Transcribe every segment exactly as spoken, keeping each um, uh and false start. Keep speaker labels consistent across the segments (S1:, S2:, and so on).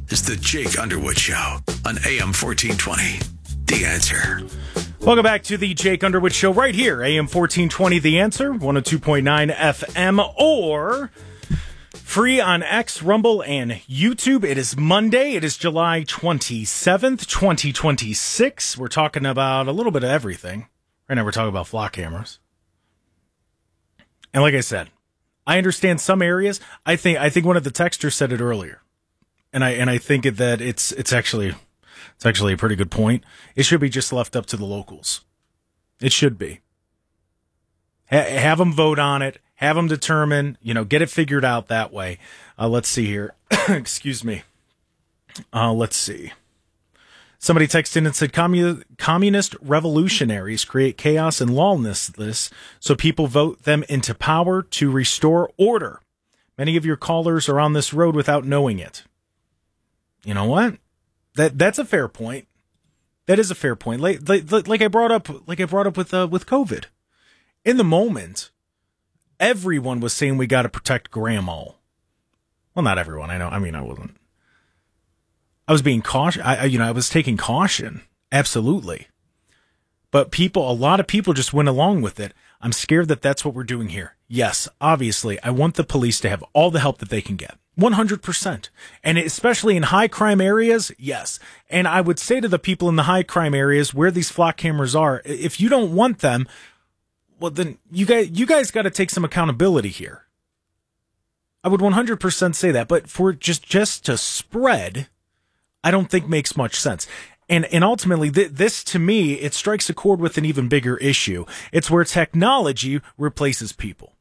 S1: is the Jake Underwood Show on A M fourteen twenty. The Answer.
S2: Welcome back to the Jake Underwood Show right here, A M fourteen twenty The Answer, one oh two point nine F M, or free on X, Rumble, and YouTube. It is Monday. It is July twenty-seventh, twenty twenty-six. We're talking about a little bit of everything. Right now we're talking about flock cameras. And like I said, I understand some areas. I think I think one of the texters said it earlier. And I and I think that it's it's actually it's actually a pretty good point. It should be just left up to the locals. It should be. Ha- have them vote on it. Have them determine. You know, get it figured out that way. Uh, let's see here. Excuse me. Uh, let's see. Somebody texted in and said, Commun- communist revolutionaries create chaos and lawlessness, so people vote them into power to restore order. Many of your callers are on this road without knowing it. You know what? That that's a fair point. That is a fair point. Like, like, like I brought up, like I brought up with uh, with COVID. In the moment, everyone was saying we got to protect grandma. Well, not everyone. I know. I mean, I wasn't. I was being cautious. I, you know, I was taking caution. Absolutely. But people, a lot of people just went along with it. I'm scared that that's what we're doing here. Yes, obviously, I want the police to have all the help that they can get. one hundred percent. And especially in high crime areas, yes. And I would say to the people in the high crime areas where these flock cameras are, if you don't want them, well, then you guys, you guys got to take some accountability here. I would one hundred percent say that. But for just, just to spread, I don't think makes much sense. And and ultimately, th- this, to me, it strikes a chord with an even bigger issue. It's where technology replaces people.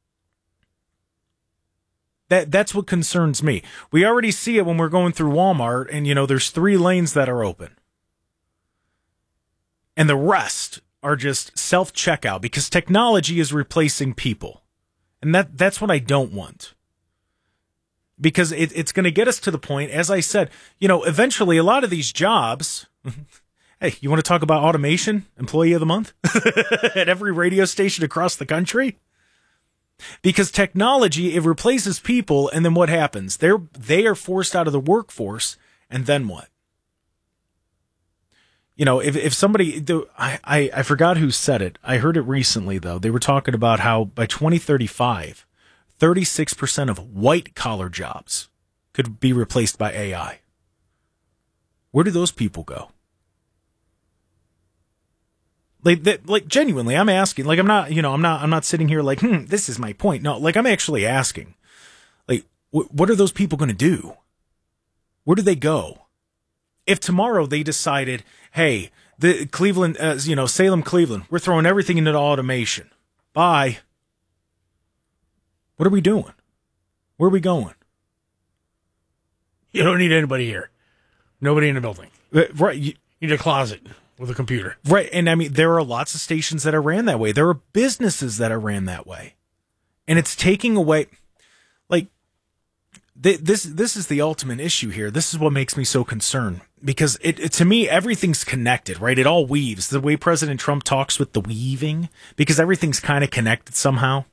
S2: That That's what concerns me. We already see it when we're going through Walmart, and, you know, there's three lanes that are open. And the rest are just self-checkout because technology is replacing people. And that that's what I don't want. Because it, it's going to get us to the point, as I said, you know, eventually a lot of these jobs, hey, you want to talk about automation, employee of the month at every radio station across the country? Because technology, it replaces people, and then what happens? They're, they are forced out of the workforce, and then what? You know, if if somebody, the, I, I, I forgot who said it. I heard it recently, though. They were talking about how by twenty thirty-five, thirty-six percent of white-collar jobs could be replaced by A I. Where do those people go? Like, that, like genuinely, I'm asking. Like, I'm not, you know, I'm not, I'm not sitting here like, hmm, this is my point. No, like, I'm actually asking. Like, wh- what are those people going to do? Where do they go? If tomorrow they decided, hey, the Cleveland, uh, you know, Salem, Cleveland, we're throwing everything into automation. Bye. What are we doing? Where are we going?
S3: You don't need anybody here. Nobody in the building.
S2: Uh, right. You,
S3: you need a closet with a computer.
S2: Right. And I mean, there are lots of stations that are ran that way. There are businesses that are ran that way. And it's taking away, like, th- this this is the ultimate issue here. This is what makes me so concerned. Because it, it to me, everything's connected, right? It all weaves. The way President Trump talks with the weaving, because everything's kind of connected somehow.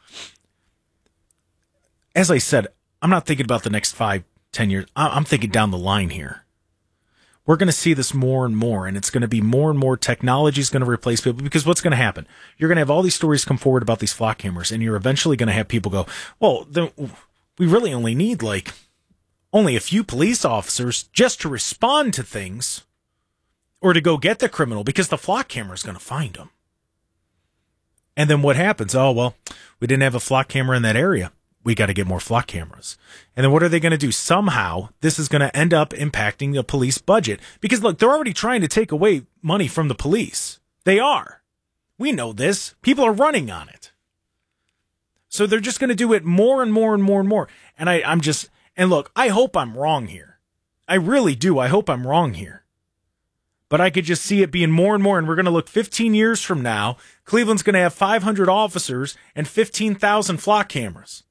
S2: As I said, I'm not thinking about the next five, ten years. I'm thinking down the line here. We're going to see this more and more, and it's going to be more and more technology is going to replace people, because what's going to happen? You're going to have all these stories come forward about these flock cameras, and you're eventually going to have people go, well, then we really only need, like, only a few police officers just to respond to things or to go get the criminal, because the flock camera is going to find them. And then what happens? Oh, well, we didn't have a flock camera in that area. We got to get more flock cameras. And then what are they going to do? Somehow, this is going to end up impacting the police budget. Because, look, they're already trying to take away money from the police. They are. We know this. People are running on it. So they're just going to do it more and more and more and more. And I, I'm just, and look, I hope I'm wrong here. I really do. I hope I'm wrong here. But I could just see it being more and more. And we're going to look fifteen years from now. Cleveland's going to have five hundred officers and fifteen thousand flock cameras.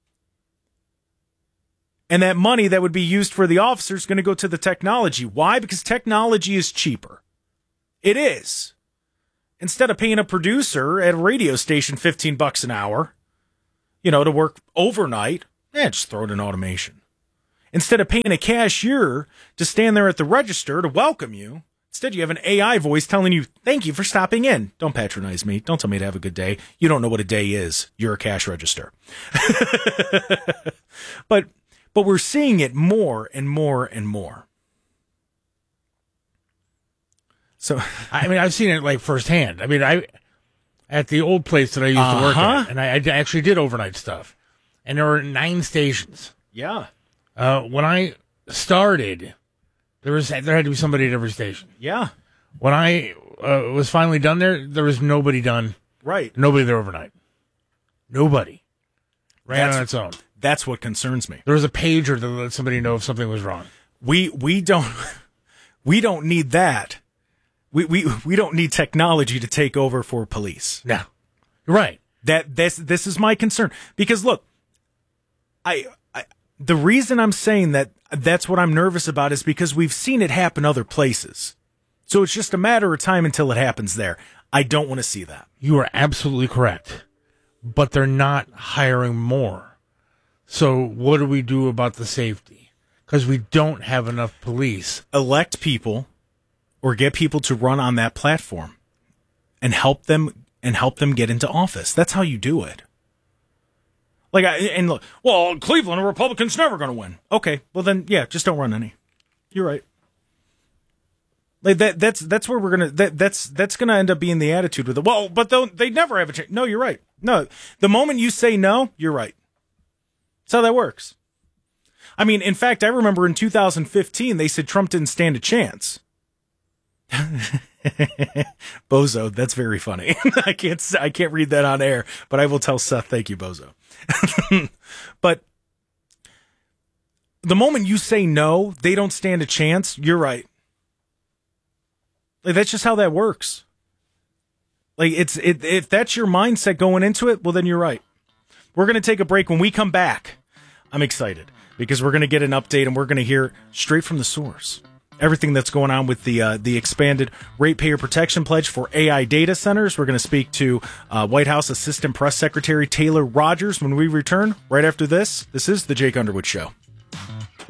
S2: And that money that would be used for the officers is going to go to the technology. Why? Because technology is cheaper. It is. Instead of paying a producer at a radio station fifteen bucks an hour, you know, to work overnight, yeah, just throw it in automation. Instead of paying a cashier to stand there at the register to welcome you, instead you have an A I voice telling you, thank you for stopping in. Don't patronize me. Don't tell me to have a good day. You don't know what a day is. You're a cash register. but but we're seeing it more and more and more. So
S3: I mean, I've seen it like firsthand. I mean, I at the old place that I used uh-huh. to work at, and I, I actually did overnight stuff. And there were nine stations.
S2: Yeah.
S3: Uh, when I started, there was there had to be somebody at every station.
S2: Yeah.
S3: When I uh, was finally done there, there was nobody done.
S2: Right.
S3: Nobody there overnight. Nobody. Ran
S2: That's,
S3: on its own.
S2: That's what concerns me.
S3: There was a pager to let somebody know if something was wrong.
S2: We we don't we don't need that. We we we don't need technology to take over for police.
S3: No. You're right.
S2: That this this is my concern. Because look, I, I the reason I'm saying that that's what I'm nervous about is because we've seen it happen other places. So it's just a matter of time until it happens there. I don't want to see that.
S3: You are absolutely correct. But they're not hiring more. So what do we do about the safety? Because we don't have enough police.
S2: Elect people or get people to run on that platform and help them and help them get into office. That's how you do it. Like, I, and look, well, Cleveland, a Republican's never going to win. Okay, well then, yeah, just don't run any. You're right. Like that, that's that's where we're gonna. That, that's that's gonna end up being the attitude with it. Well, but they never have a chance. No, you're right. No, the moment you say no, you're right. That's how that works. I mean, in fact, I remember in two thousand fifteen they said Trump didn't stand a chance. Bozo, that's very funny. I can't I can't read that on air, but I will tell Seth, thank you, Bozo. But the moment you say no, they don't stand a chance, you're right. Like, that's just how that works. Like, it's it, if that's your mindset going into it, well, then you're right. We're going to take a break. When we come back, I'm excited because we're going to get an update and we're going to hear straight from the source everything that's going on with the uh, the expanded ratepayer protection pledge for A I data centers. We're going to speak to uh, White House Assistant Press Secretary Taylor Rogers when we return right after this. This is the Jake Underwood Show.